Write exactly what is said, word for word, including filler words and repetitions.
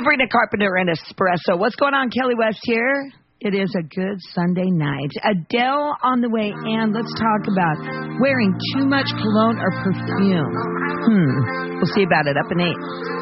Sabrina Carpenter and Espresso. What's going on, Kelly West here? It is a good Sunday night. Adele on the way, and let's talk about wearing too much cologne or perfume. Hmm. We'll see about it up in eight.